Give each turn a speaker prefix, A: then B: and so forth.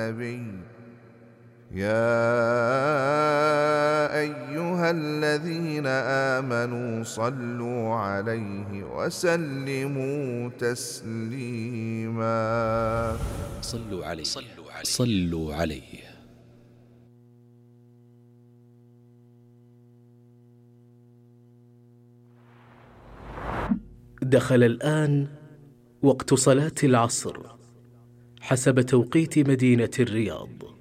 A: النبي يا أيها الذين آمنوا صلوا عليه وسلموا تسليما.
B: صلوا عليه صلوا عليه.
C: دخل الآن وقت صلاة العصر حسب توقيت مدينة الرياض.